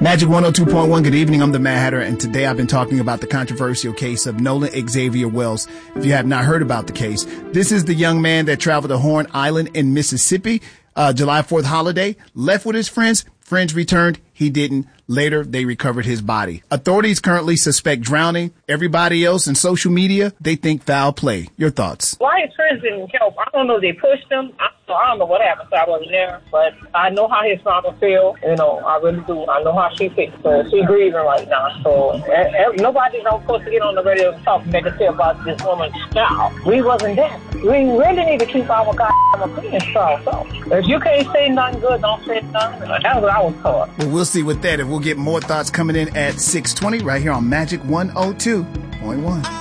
Magic 102.1, good evening. I'm the Mad Hatter, and today I've been talking about the controversial case of Nolan Xavier Wells. If you have not heard about the case, this is the young man that traveled to Horn Island in Mississippi, July 4th holiday, left with his friends. Friends returned. He didn't. Later, they recovered his body. Authorities currently suspect drowning. Everybody else in social media, they think foul play. Your thoughts? Why his friends didn't help? I don't know if they pushed him. I don't know what happened, so I wasn't there. But I know how his mama feel. You know, I really do. I know how she feels. So she's grieving right now. So nobody don't supposed to get on the radio and talk negative about this woman's style. We wasn't there. We really need to keep our goddamn opinion strong. So if you can't say nothing good, don't say nothing. That's what I was taught. Well, we'll see with that. If we'll get more thoughts coming in at 6:20 right here on Magic 102.1.